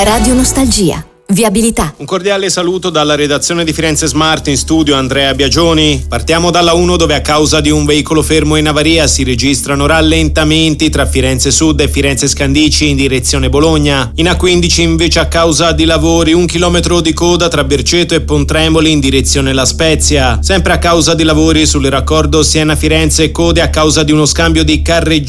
Radio Nostalgia. Viabilità. Un cordiale saluto dalla redazione di Firenze Smart, in studio Andrea Biagioni. Partiamo dalla 1, dove a causa di un veicolo fermo in avaria si registrano rallentamenti tra Firenze Sud e Firenze Scandicci in direzione Bologna. In A15 invece a causa di lavori 1 chilometro di coda tra Berceto e Pontremoli in direzione La Spezia. Sempre a causa di lavori sul raccordo Siena-Firenze, code a causa di uno scambio di carreggiata